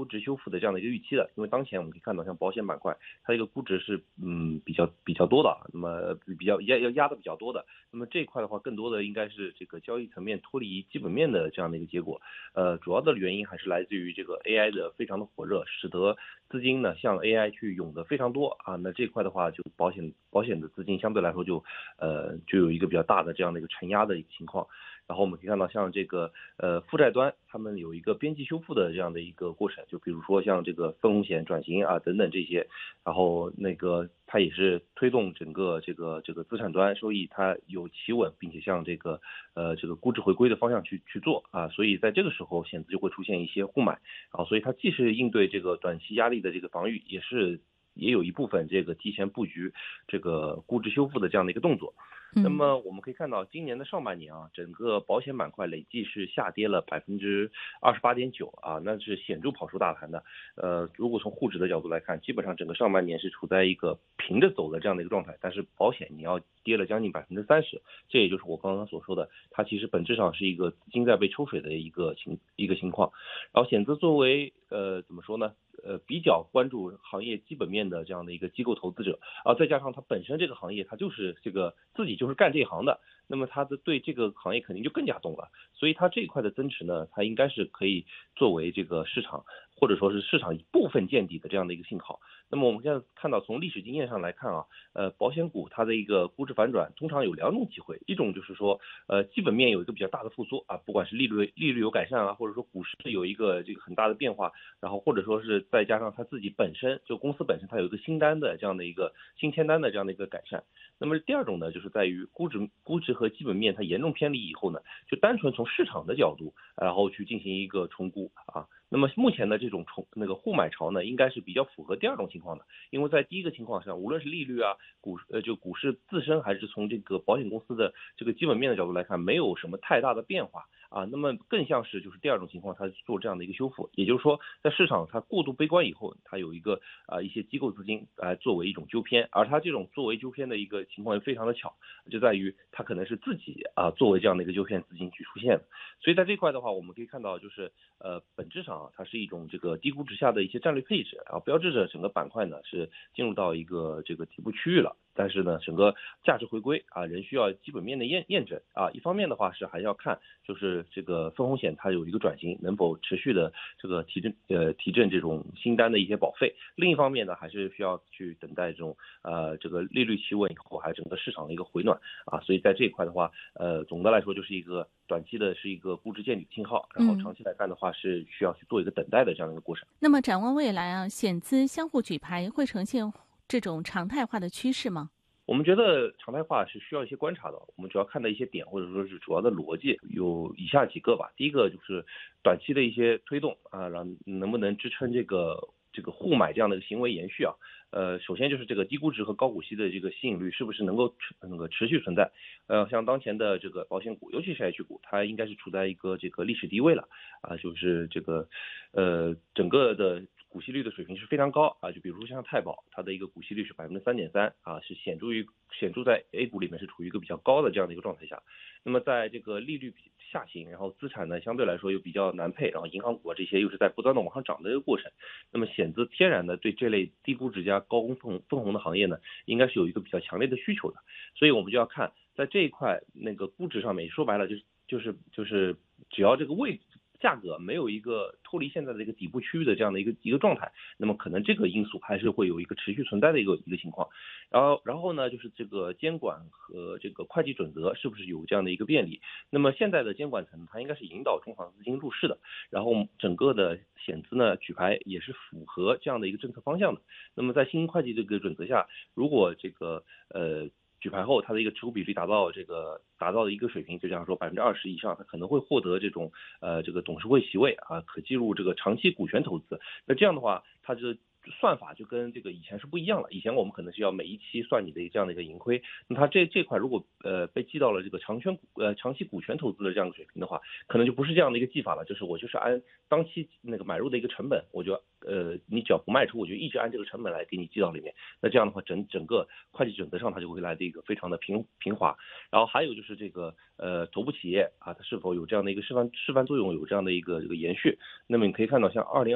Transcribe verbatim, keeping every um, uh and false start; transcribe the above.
值修复的这样的一个预期的，因为当前我们可以看到，像保险板块，它一个估值是嗯比较比较多的，那么比较压要压的比较多的，那么这一块的话，更多的应该是这个交易层面脱离基本面的这样的一个结果，呃，主要的原因还是来自于这个 A I 的非常的火热，使得资金呢向 A I 去涌的非常多啊，那这块的话，就保险保险的资金相对来说就呃就有一个比较大的这样的一个承压的一个情况。然后我们可以看到，像这个呃负债端，他们有一个边际修复的这样的一个过程，就比如说像这个分红险转型啊等等这些，然后那个它也是推动整个这个这个资产端收益它有企稳，并且向这个呃这个估值回归的方向去去做啊，所以在这个时候险资就会出现一些互买啊，所以它既是应对这个短期压力的这个防御，也是也有一部分这个提前布局这个估值修复的这样的一个动作。那么我们可以看到，今年的上半年啊，整个保险板块累计是下跌了百分之二十八点九啊，那是显著跑输大盘的。呃，如果从沪指的角度来看，基本上整个上半年是处在一个平着走的这样的一个状态，但是保险你要跌了将近百分之三十，这也就是我刚刚所说的，它其实本质上是一个资金在被抽水的一个情一个情况。然后险资作为呃怎么说呢？呃，比较关注行业基本面的这样的一个机构投资者啊，再加上它本身这个行业它就是这个自己就是干这一行的，那么它的对这个行业肯定就更加懂了，所以它这一块的增持呢，它应该是可以作为这个市场或者说是市场一部分见底的这样的一个信号。那么我们现在看到，从历史经验上来看啊，呃，保险股它的一个估值反转通常有两种机会，一种就是说，呃，基本面有一个比较大的复苏啊，不管是利率利率有改善啊，或者说股市有一个这个很大的变化，然后或者说是再加上它自己本身就公司本身它有一个新单的这样的一个新签单的这样的一个改善。那么第二种呢，就是在于估值估值和基本面它严重偏离以后呢，就单纯从市场的角度，然后去进行一个重估啊。那么目前的这种重那个互买潮呢，应该是比较符合第二种情况的，因为在第一个情况上，无论是利率啊、股呃就股市自身，还是从这个保险公司的这个基本面的角度来看，没有什么太大的变化啊。那么更像是就是第二种情况，它做这样的一个修复，也就是说，在市场它过度悲观以后，它有一个啊一些机构资金来作为一种纠偏，而它这种作为纠偏的一个情况也非常的巧，就在于它可能是自己啊作为这样的一个纠偏资金去出现的。所以在这块的话，我们可以看到就是呃本质上啊，它是一种这个低估值下的一些战略配置啊，标志着整个板块呢是进入到一个这个底部区域了。但是呢，整个价值回归啊，仍需要基本面的验验证啊。一方面的话是还要看，就是这个分红险它有一个转型，能否持续的这个提振呃提振这种新单的一些保费。另一方面呢，还是需要去等待这种呃这个利率企稳以后，还有整个市场的一个回暖啊。所以在这一块的话，呃总的来说就是一个短期的是一个估值见底信号，然后长期来看的话是需要去做一个等待的这样的一个过程。 那么展望未来啊，险资相互举牌会呈现这种常态化的趋势吗？ 我们觉得常态化是需要一些观察的，我们主要看的一些点或者说是主要的逻辑有以下几个吧。第一个就是短期的一些推动啊，让能不能支撑这个这个互买这样的行为延续啊？呃，首先就是这个低估值和高股息的这个吸引率是不是能够那个持续存在？呃，像当前的这个保险股，尤其是 H 股，它应该是处在一个这个历史低位了啊，就是这个呃整个的股息率的水平是非常高啊，就比如说像太保，它的一个股息率是百分之三点三啊，是显著于显著在 A 股里面是处于一个比较高的这样的一个状态下。那么在这个利率下行，然后资产呢相对来说又比较难配，然后银行股啊这些又是在不断的往上涨的一个过程，那么险资天然的对这类低估值加高分红分红的行业呢，应该是有一个比较强烈的需求的，所以我们就要看在这一块那个估值上面，说白了就是就是就是只要这个位置。价格没有一个脱离现在的一个底部区域的这样的一个一个状态，那么可能这个因素还是会有一个持续存在的一个一个情况。然后然后呢，就是这个监管和这个会计准则是不是有这样的一个便利？那么现在的监管层它应该是引导中行资金入市的，然后整个的险资呢举牌也是符合这样的一个政策方向的。那么在新会计这个准则下，如果这个呃。举牌后，它的一个持股比例达到这个达到的一个水平，就像说百分之二十以上，它可能会获得这种呃这个董事会席位啊，可计入这个长期股权投资。那这样的话，它这算法就跟这个以前是不一样了。以前我们可能是要每一期算你的这样的一个盈亏，那它这这块如果呃被记到了这个长权股呃长期股权投资的这样的水平的话，可能就不是这样的一个计法了，就是我就是按当期那个买入的一个成本，我就呃你只要不卖出，我就一直按这个成本来给你记到里面。那这样的话，整整个会计准则上它就会来的一个非常的平平滑。然后还有就是这个呃头部企业啊，它是否有这样的一个示范示范作用，有这样的一个这个延续。那么你可以看到，像二零